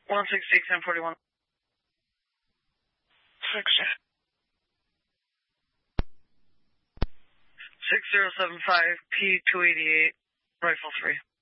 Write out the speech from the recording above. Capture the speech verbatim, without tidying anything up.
one sixty, ten forty-one. Six. six zero seven five P two eighty-eight, rifle three.